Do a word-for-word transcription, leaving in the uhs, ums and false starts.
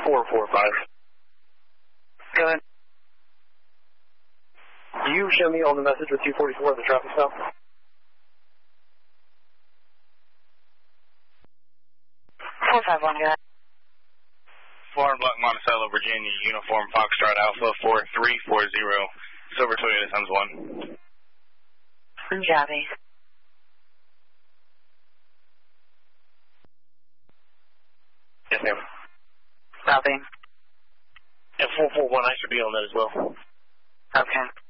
four four five. Go ahead. Do you show me on the message with two forty-four the traffic stop? four five one, go ahead. Foreign Block, Monticello, Virginia, Uniform Foxtrot Alpha four three four zero, Silver Toyota Sons one. Punjabi. Yes, ma'am. Copy. And four four one, I should be on that as well. Okay.